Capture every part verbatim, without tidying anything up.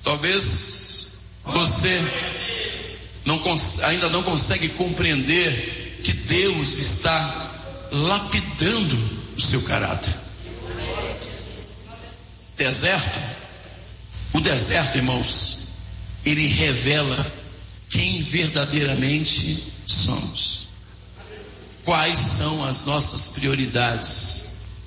Talvez você não, ainda não consegue compreender que Deus está lapidando o seu caráter. Deserto, o deserto, irmãos, ele revela quem verdadeiramente somos. Quais são as nossas prioridades?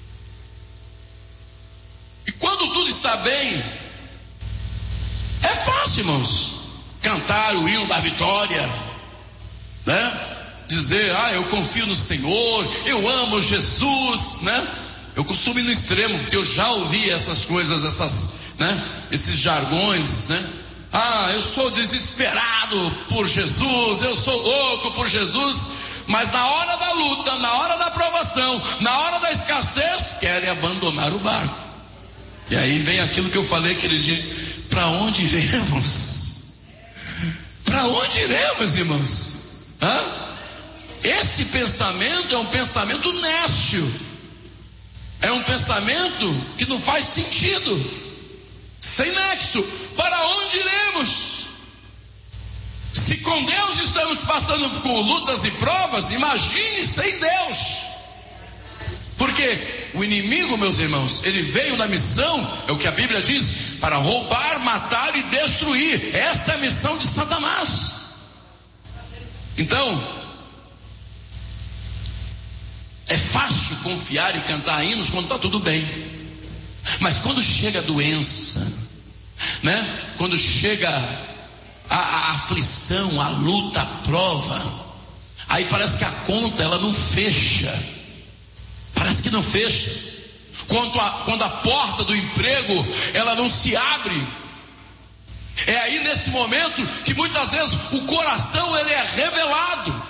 E quando tudo está bem, é fácil, irmãos, cantar o hino da vitória, né? Dizer, ah, eu confio no Senhor, eu amo Jesus, né? Eu costumo ir no extremo, porque eu já ouvi essas coisas, essas, né? Esses jargões, né? Ah, eu sou desesperado por Jesus, eu sou louco por Jesus, mas na hora da luta, na hora da provação, na hora da escassez, querem abandonar o barco. E aí vem aquilo que eu falei aquele dia, para onde iremos? Para onde iremos, irmãos? Hã? Esse pensamento é um pensamento nécio, é um pensamento que não faz sentido, sem nexo. Para onde iremos? Se com Deus estamos passando por lutas e provas, imagine sem Deus. Porque o inimigo, meus irmãos, ele veio na missão, é o que a Bíblia diz, para roubar, matar e destruir. Essa é a missão de Satanás. Então, é fácil confiar e cantar hinos quando está tudo bem. Mas quando chega a doença, né? Quando chega a, a aflição, a luta, a prova, aí parece que a conta ela não fecha. Parece que não fecha. Quando a, quando a porta do emprego ela não se abre, é aí nesse momento que muitas vezes o coração ele é revelado.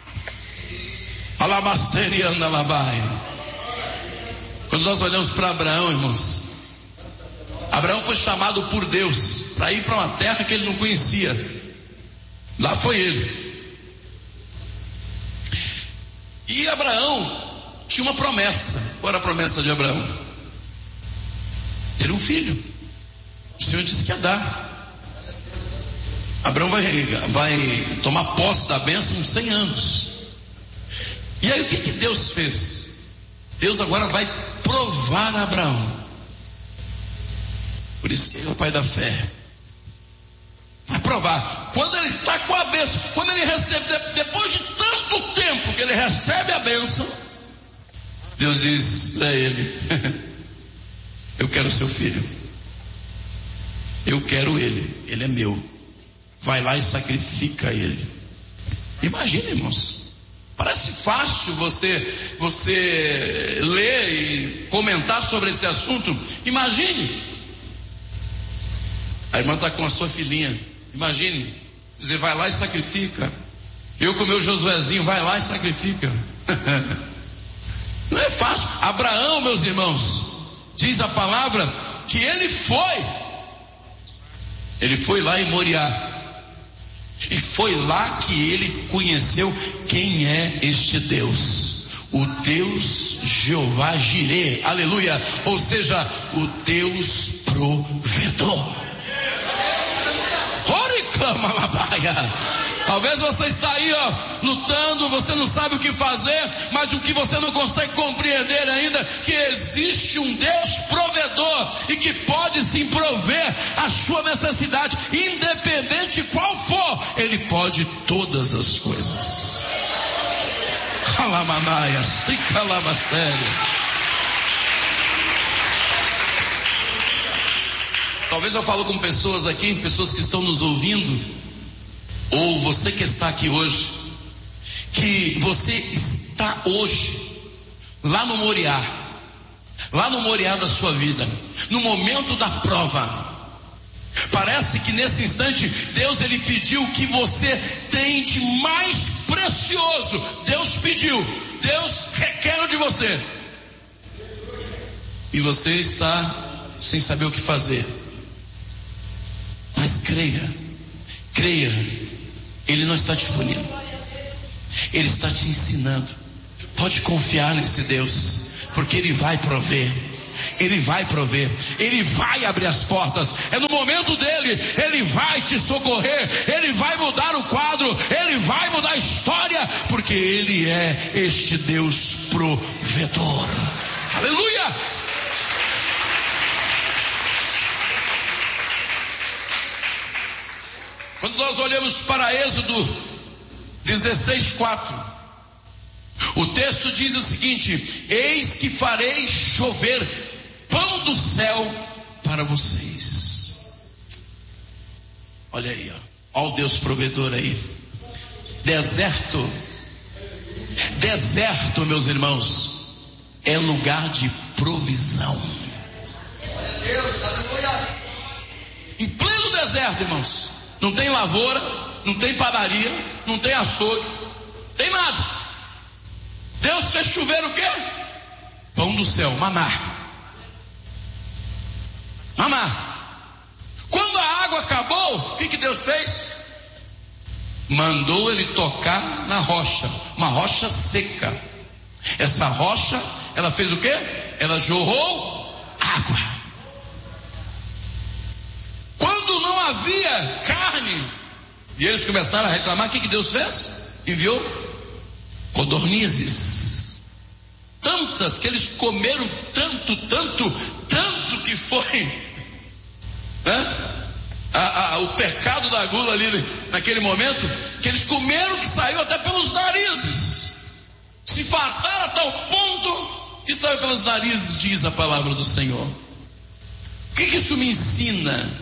Alabasteriana labai. Quando nós olhamos para Abraão, irmãos, Abraão foi chamado por Deus para ir para uma terra que ele não conhecia. Lá foi ele. E Abraão tinha uma promessa. Qual era a promessa de Abraão? Ter um filho. O Senhor disse que ia dar. Abraão vai, vai tomar posse da bênção uns cem anos. E aí o que, que Deus fez? Deus agora vai provar a Abraão. Por isso que ele é o pai da fé. Vai provar. Quando ele está com a bênção, quando ele recebe, depois de tanto tempo que ele recebe a bênção, Deus diz para ele: eu quero seu filho. Eu quero ele. Ele é meu. Vai lá e sacrifica ele. Imagina, irmãos. Parece fácil você, você ler e comentar sobre esse assunto. Imagine. A irmã está com a sua filhinha. Imagine. Dizer, vai lá e sacrifica. Eu com o meu Josuezinho, vai lá e sacrifica. Não é fácil. Abraão, meus irmãos, diz a palavra que ele foi. Ele foi lá em Moriá. E foi lá que ele conheceu quem é este Deus. O Deus Jeová Jireh. Aleluia. Ou seja, o Deus provedor. Talvez você está aí, ó, lutando, você não sabe o que fazer, mas o que você não consegue compreender ainda, que existe um Deus provedor e que pode sim prover a sua necessidade, independente qual for, Ele pode todas as coisas. Talvez eu falo com pessoas aqui, pessoas que estão nos ouvindo, ou você que está aqui hoje, que você está hoje lá no Moriá, lá no Moriá da sua vida, no momento da prova. Parece que nesse instante Deus ele pediu o que você tem de mais precioso. Deus pediu, Deus requer de você, e você está sem saber o que fazer. Mas creia, creia, Ele não está te punindo, Ele está te ensinando. Pode confiar nesse Deus, porque Ele vai prover. Ele vai prover, Ele vai abrir as portas, é no momento dele, Ele vai te socorrer, Ele vai mudar o quadro, Ele vai mudar a história, porque Ele é este Deus provedor. Aleluia! Quando nós olhamos para Êxodo dezesseis, quatro, o texto diz o seguinte: eis que farei chover pão do céu para vocês. Olha aí, ó, ó o Deus provedor aí. Deserto, deserto, meus irmãos, é lugar de provisão. Em pleno deserto, irmãos, não tem lavoura, não tem padaria, não tem açougue, tem nada. Deus fez chover o quê? Pão do céu, maná. Maná. Quando a água acabou, o que, que Deus fez? Mandou ele tocar na rocha, uma rocha seca. Essa rocha, ela fez o quê? Ela jorrou água. Quando não havia carne, e eles começaram a reclamar, o que, que Deus fez? Enviou codornizes. Tantas que eles comeram tanto, tanto, tanto que foi, né? a, a, o pecado da gula ali naquele momento, que eles comeram que saiu até pelos narizes. Se fartaram a tal ponto que saiu pelos narizes, diz a palavra do Senhor. O que, que isso me ensina?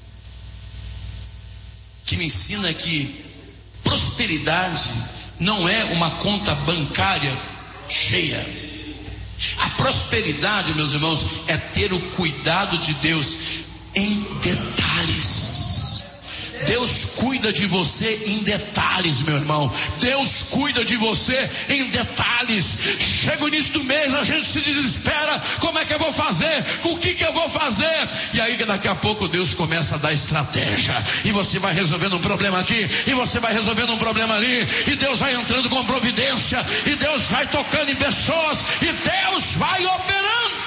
Que me ensina que prosperidade não é uma conta bancária cheia. A prosperidade, meus irmãos, é ter o cuidado de Deus em detalhes. Deus cuida de você em detalhes, meu irmão. Deus cuida de você em detalhes. Chega o início do mês, a gente se desespera. Como é que eu vou fazer? Com o que que eu vou fazer? E aí daqui a pouco Deus começa a dar estratégia. E você vai resolvendo um problema aqui, e você vai resolvendo um problema ali. E Deus vai entrando com providência. E Deus vai tocando em pessoas. E Deus vai operando.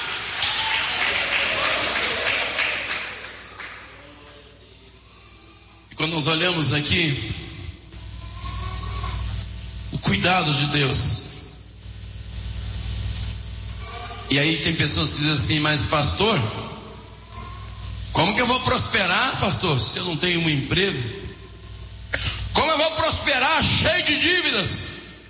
Quando nós olhamos aqui o cuidado de Deus, e aí tem pessoas que dizem assim: mas pastor, como que eu vou prosperar, pastor, se eu não tenho um emprego? Como eu vou prosperar cheio de dívidas?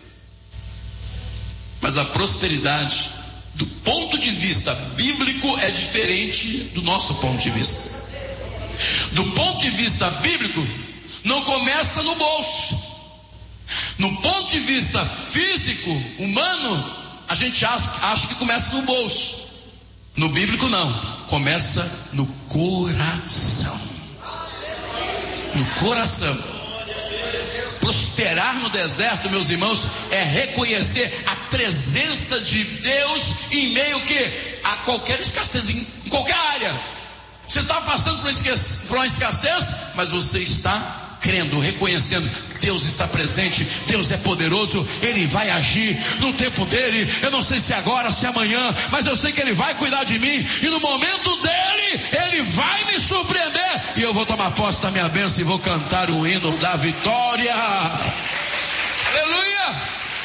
Mas a prosperidade do ponto de vista bíblico é diferente do nosso ponto de vista. Do ponto de vista bíblico, não começa no bolso. No ponto de vista físico, humano, a gente acha, acha que começa no bolso. No bíblico não, começa no coração. No coração. Prosperar no deserto, meus irmãos, é reconhecer a presença de Deus em meio que a qualquer escassez, em qualquer área. Você está passando por uma escassez, mas você está crendo, reconhecendo: Deus está presente, Deus é poderoso, Ele vai agir no tempo dele. Eu não sei se agora, se amanhã, mas eu sei que Ele vai cuidar de mim, e no momento dele, Ele vai me surpreender, e eu vou tomar posse da minha bênção e vou cantar o hino da vitória. Aleluia!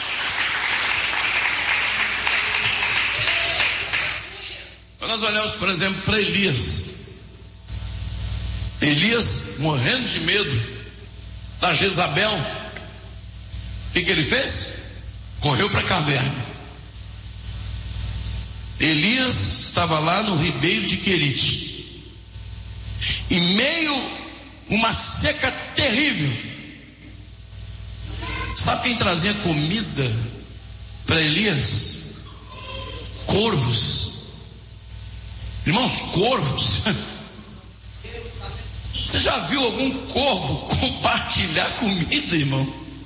Quando nós olhamos, por exemplo, para Elias, Elias morrendo de medo da Jezabel, o que, que ele fez? Correu para a caverna. Elias estava lá no ribeiro de Querite, em meio a uma seca terrível. Sabe quem trazia comida para Elias? Corvos. Irmãos, corvos. Você já viu algum corvo compartilhar comida, irmão?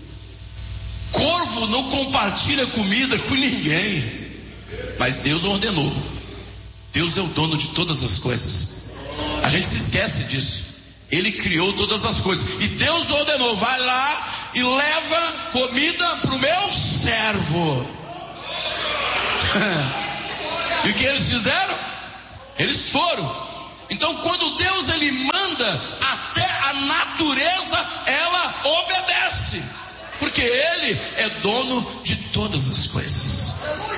Corvo não compartilha comida com ninguém. Mas Deus ordenou. Deus é o dono de todas as coisas. A gente se esquece disso. Ele criou todas as coisas. E Deus ordenou: vai lá e leva comida para o meu servo. E o que eles fizeram? Eles foram. Então quando Deus ele manda, até a natureza ela obedece, porque Ele é dono de todas as coisas.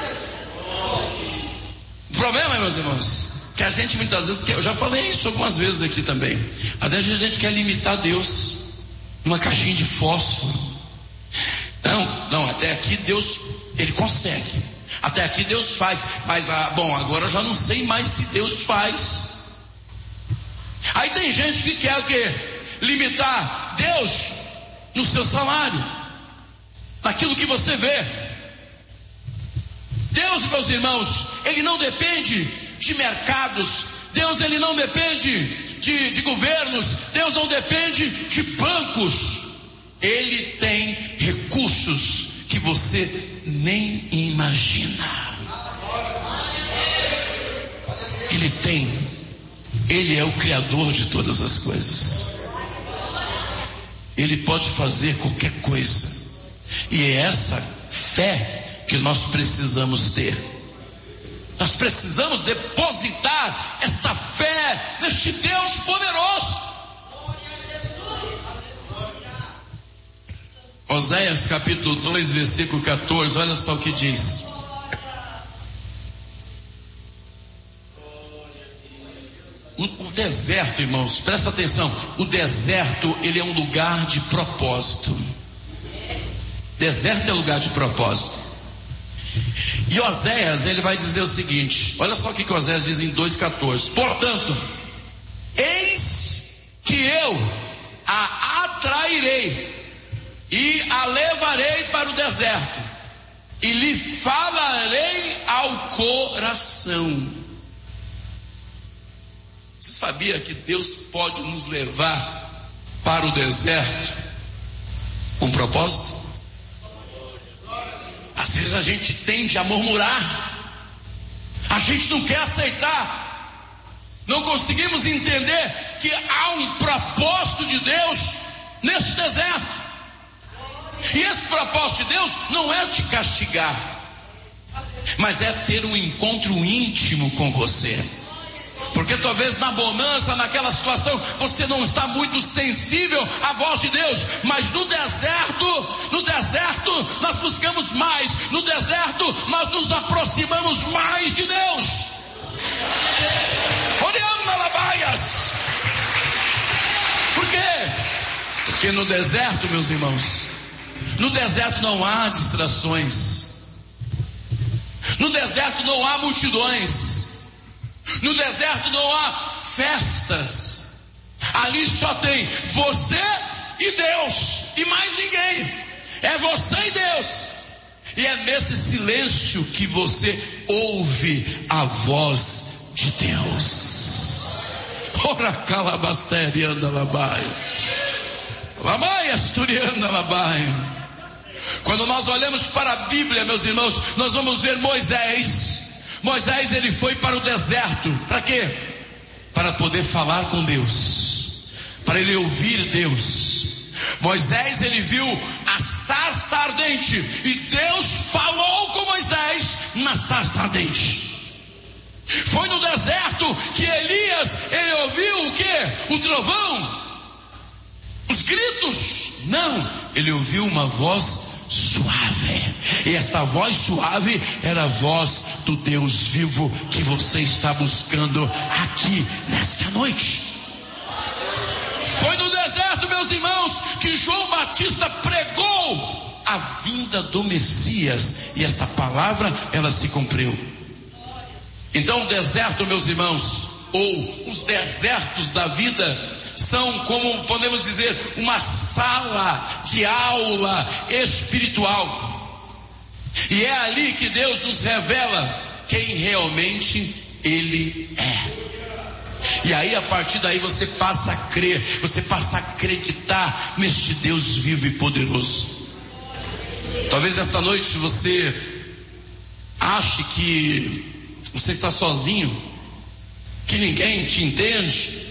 O problema, meus irmãos, que a gente muitas vezes quer, eu já falei isso algumas vezes aqui também, às vezes a gente quer limitar Deus numa caixinha de fósforo. Não, não, até aqui Deus, Ele consegue, até aqui Deus faz, mas ah, bom, agora eu já não sei mais se Deus faz. Aí tem gente que quer o quê? Limitar Deus no seu salário, naquilo que você vê. Deus, meus irmãos, Ele não depende de mercados, Deus ele não depende de, de governos, Deus não depende de bancos. Ele tem recursos que você nem imagina. Ele tem, Ele é o Criador de todas as coisas. Ele pode fazer qualquer coisa. E é essa fé que nós precisamos ter. Nós precisamos depositar esta fé neste Deus poderoso. Oséias capítulo dois, versículo quatorze, olha só o que diz. O deserto, irmãos, presta atenção, o deserto ele é um lugar de propósito. Deserto é lugar de propósito. E Oséias, ele vai dizer o seguinte, olha só o que Oséias diz em dois, quatorze. Portanto, eis que eu a atrairei e a levarei para o deserto e lhe falarei ao coração. Você sabia que Deus pode nos levar para o deserto com propósito? Às vezes a gente tende a murmurar, a gente não quer aceitar, não conseguimos entender que há um propósito de Deus nesse deserto. E esse propósito de Deus não é te castigar, mas é ter um encontro íntimo com você. Porque talvez na bonança, naquela situação, você não está muito sensível à voz de Deus. Mas no deserto, no deserto nós buscamos mais. No deserto nós nos aproximamos mais de Deus. Orando na labaias. Por quê? Porque no deserto, meus irmãos, no deserto não há distrações. No deserto não há multidões. No deserto não há festas. Ali só tem você e Deus, e mais ninguém. É você e Deus. E é nesse silêncio que você ouve a voz de Deus. Ora calabasterianda labai. Labai asturianda labai. Quando nós olhamos para a Bíblia, meus irmãos, nós vamos ver Moisés. Moisés ele foi para o deserto, para quê? Para poder falar com Deus, para ele ouvir Deus. Moisés ele viu a sarça ardente e Deus falou com Moisés na sarça ardente. Foi no deserto que Elias ele ouviu o quê? O trovão, os gritos? Não, ele ouviu uma voz suave, e essa voz suave era a voz do Deus vivo que você está buscando aqui nesta noite. Foi no deserto, meus irmãos, que João Batista pregou a vinda do Messias, e esta palavra ela se cumpriu. Então o deserto, meus irmãos, ou os desertos da vida são, como podemos dizer, uma sala de aula espiritual. E é ali que Deus nos revela quem realmente Ele é. E aí a partir daí você passa a crer, você passa a acreditar neste Deus vivo e poderoso. Talvez esta noite você ache que você está sozinho, que ninguém te entende,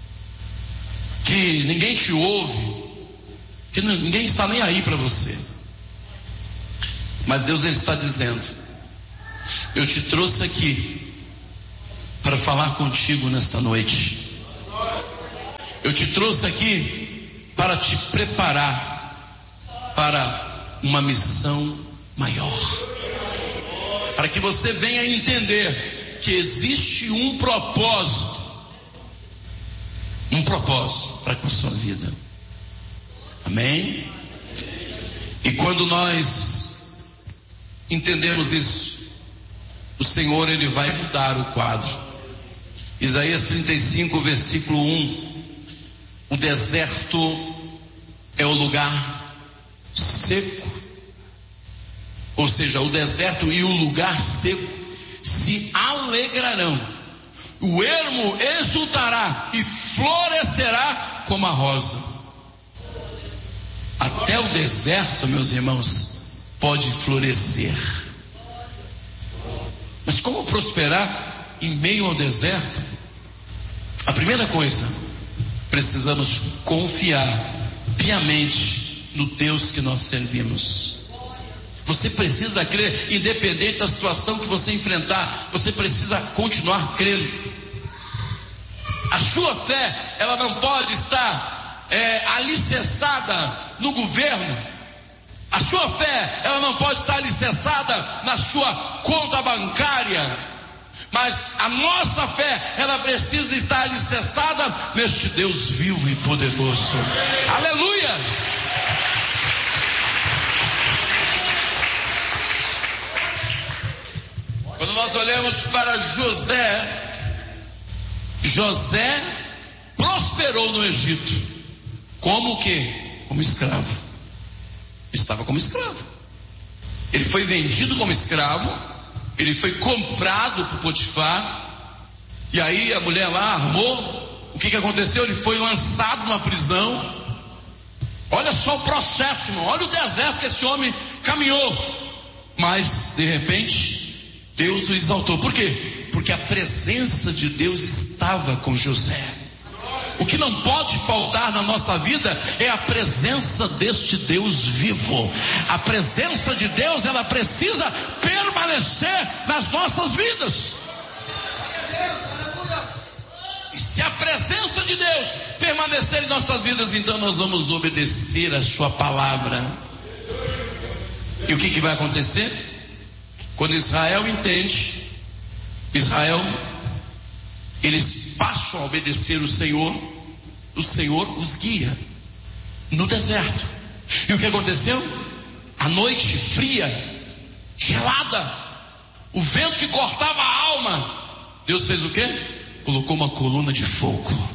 que ninguém te ouve, que ninguém está nem aí para você. Mas Deus ele está dizendo: Eu te trouxe aqui para falar contigo nesta noite. Eu te trouxe aqui para te preparar para uma missão maior, para que você venha entender que existe um propósito, um propósito para com a sua vida. Amém? E quando nós entendemos isso, o Senhor, Ele vai mudar o quadro. Isaías trinta e cinco, versículo um. O deserto é o lugar seco, ou seja, o deserto e o lugar seco se alegrarão. O ermo exultará e florescerá como a rosa. Até o deserto, meus irmãos, pode florescer. Mas como prosperar em meio ao deserto? A primeira coisa, precisamos confiar piamente no Deus que nós servimos. Você precisa crer, independente da situação que você enfrentar, você precisa continuar crendo. A sua fé, ela não pode estar é, alicerçada no governo. A sua fé, ela não pode estar alicerçada na sua conta bancária. Mas a nossa fé, ela precisa estar alicerçada neste Deus vivo e poderoso. Aleluia! Quando nós olhamos para José, José prosperou no Egito. Como o quê? Como escravo. Estava como escravo. Ele foi vendido como escravo. Ele foi comprado por Potifar. E aí a mulher lá armou. O que que aconteceu? Ele foi lançado numa prisão. Olha só o processo, irmão. Olha o deserto que esse homem caminhou. Mas, de repente, Deus o exaltou. Por quê? Porque a presença de Deus estava com José. O que não pode faltar na nossa vida é a presença deste Deus vivo. A presença de Deus, ela precisa permanecer nas nossas vidas. E se a presença de Deus permanecer em nossas vidas, então nós vamos obedecer a sua palavra. E o que que vai acontecer? Quando Israel entende, Israel, eles passam a obedecer o Senhor, o Senhor os guia no deserto. E o que aconteceu? A noite fria, gelada, o vento que cortava a alma, Deus fez o quê? Colocou uma coluna de fogo.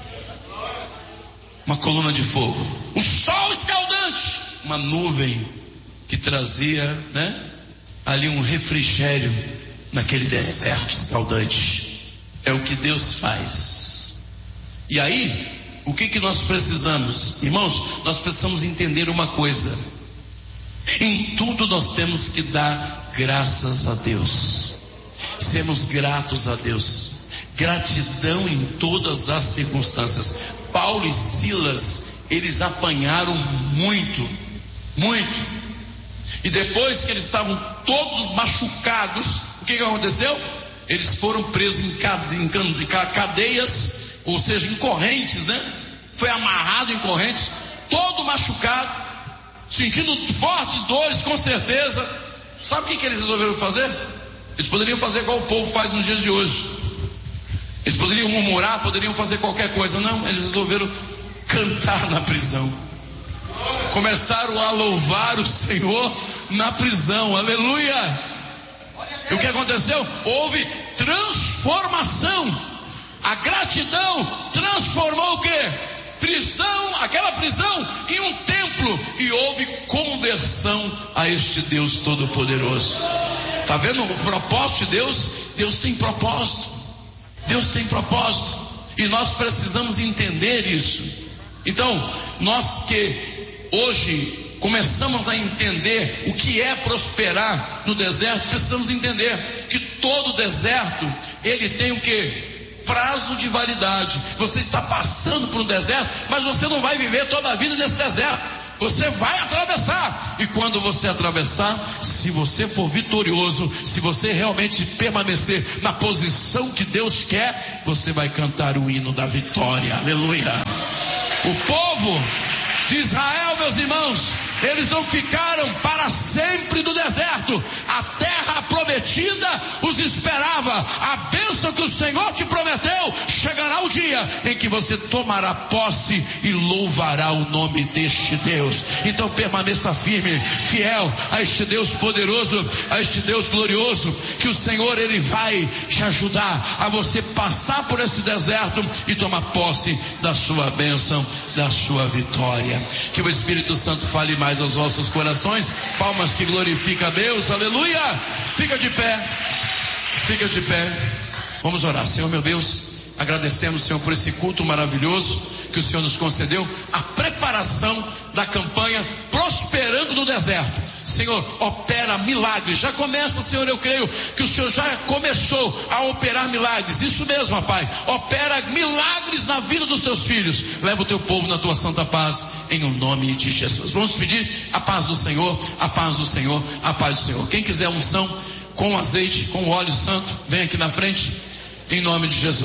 Uma coluna de fogo. Um sol escaldante. Uma nuvem que trazia, né, ali um refrigério naquele deserto escaldante. É o que Deus faz. E aí, o que que nós precisamos? Irmãos, nós precisamos entender uma coisa. Em tudo nós temos que dar graças a Deus. Sermos gratos a Deus. Gratidão em todas as circunstâncias. Paulo e Silas, eles apanharam muito, muito. E depois que eles estavam todos machucados, o que que aconteceu? Eles foram presos em cadeias, ou seja, em correntes, né? Foi amarrado em correntes, todo machucado, sentindo fortes dores, com certeza. Sabe o que que eles resolveram fazer? Eles poderiam fazer igual o povo faz nos dias de hoje. Eles poderiam murmurar, poderiam fazer qualquer coisa. Não, eles resolveram cantar na prisão. Começaram a louvar o Senhor na prisão. Aleluia! E o que aconteceu? Houve transformação. A gratidão transformou o quê? Prisão, aquela prisão em um templo. E houve conversão a este Deus Todo-Poderoso. Está vendo o propósito de Deus? Deus tem propósito. Deus tem propósito. E nós precisamos entender isso. Então, nós que hoje começamos a entender o que é prosperar no deserto, precisamos entender que todo deserto, ele tem o quê? Prazo de validade. Você está passando por um deserto, mas você não vai viver toda a vida nesse deserto. Você vai atravessar. E quando você atravessar, se você for vitorioso, se você realmente permanecer na posição que Deus quer, você vai cantar o hino da vitória. Aleluia. O povo de Israel, meus irmãos, eles não ficaram para sempre no deserto. A terra prometida os esperava. A bênção que o Senhor te prometeu, chegará o dia em que você tomará posse e louvará o nome deste Deus. Então permaneça firme, fiel a este Deus poderoso, a este Deus glorioso, que o Senhor, Ele vai te ajudar a você passar por esse deserto e tomar posse da sua bênção, da sua vitória. Que o Espírito Santo fale mais aos vossos corações. Palmas que glorifica a Deus. Aleluia. Fica de pé. Fica de pé. Vamos orar. Senhor meu Deus, agradecemos, Senhor, por esse culto maravilhoso que o Senhor nos concedeu, a preparação da campanha Prosperando no Deserto. Senhor, opera milagres. Já começa, Senhor, eu creio que o Senhor já começou a operar milagres. Isso mesmo, Pai. Opera milagres na vida dos teus filhos. Leva o teu povo na tua santa paz, em o nome de Jesus. Vamos pedir a paz do Senhor, a paz do Senhor, a paz do Senhor. Quem quiser unção com azeite, com óleo santo, vem aqui na frente, em nome de Jesus.